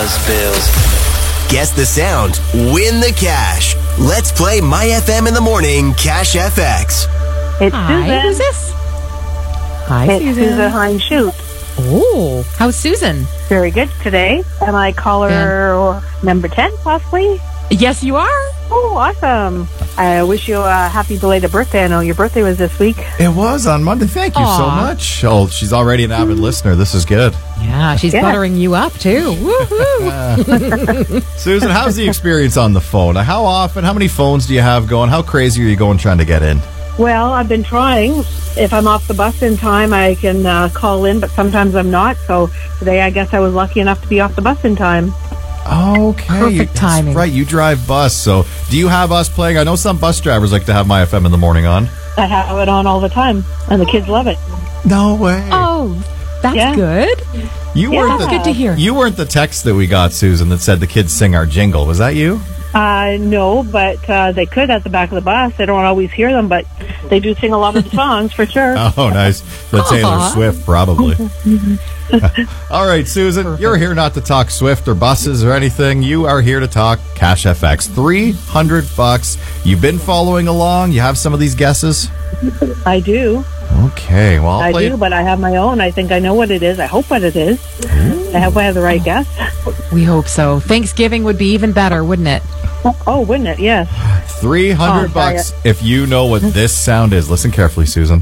those bills. Guess the sound, win the cash. Let's play My FM in the Morning Cash FX. It's Hi, Susan. who's this? Hi, It's Susan. Susan Hines Shoot. Oh, how's Susan? Very good today. Am I caller number 10, possibly? Yes, you are. Oh, awesome. I wish you a happy belated birthday. I know your birthday was this week. It was on Monday. Thank you so Aw. much. Oh, she's already an avid listener. This is good. Yeah, she's Yeah. buttering you up, too. Woohoo. Susan, how's the experience on the phone? How often? How many phones do you have going? How crazy are you going trying to get in? Well, I've been trying. If I'm off the bus in time, I can call in, but sometimes I'm not. So today, I guess I was lucky enough to be off the bus in time. Okay. Perfect That's timing. right, you drive bus. So do you have us playing? I know some bus drivers like to have My FM in the morning on. I have it on all the time, and the kids love it. No way. Oh, that's Yeah. good. You Yeah. weren't That's the, good to hear. You weren't the text that we got, Susan, that said the kids sing our jingle. Was that you? No, but they could at the back of the bus. They don't always hear them, but they do sing a lot of the songs for sure. Oh, nice. The Taylor Aw. Swift, probably. All right, Susan, you're here not to talk Swift or buses or anything. You are here to talk Cash FX. $300. You've been following along. You have some of these guesses? I do. Okay, well, I'll I play do, but I have my own. I think I know what it is. I hope what it is. I hope I have the right guess. We hope so. Thanksgiving would be even better, wouldn't it? Oh, wouldn't it? Yes. $300 Oh, if you know what this sound is. Listen carefully, Susan.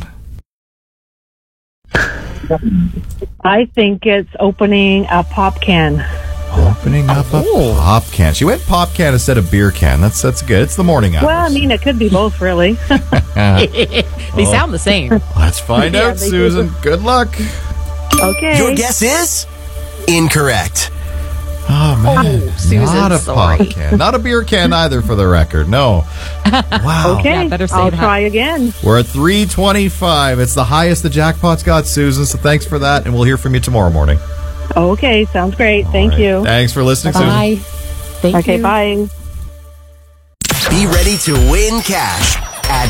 I think it's opening a pop can. Opening up a pop can. She went pop can instead of beer can. That's good. It's the morning hours. Well, I mean, it could be both, really. They sound the same. Let's find Yeah, out, they do. Susan. Good luck. Okay. Your guess is incorrect. Oh, man. Susan, Not a sorry. pop can. Not a beer can either, for the record. No. Wow. Okay. Yeah, better say I'll that. try again. We're at 325. It's the highest the jackpot's got, Susan, so thanks for that, and we'll hear from you tomorrow morning. Okay. Sounds great. Thank All right. you. Thanks for listening, Susan. Bye. Thank Okay. you. Bye. Be ready to win cash. Add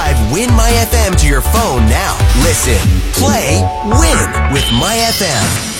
855-WIN-MY-FM to your phone now. Listen, play, win with My FM.